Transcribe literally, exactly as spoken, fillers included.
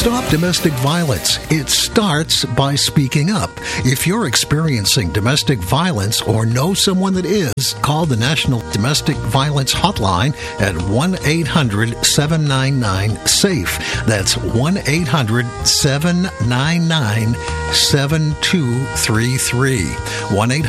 Stop domestic violence. It starts by speaking up. If you're experiencing domestic violence or know someone that is, call the National Domestic Violence Hotline at one eight hundred seven nine nine SAFE. That's one eight hundred seven nine nine seven two three three. one eight hundred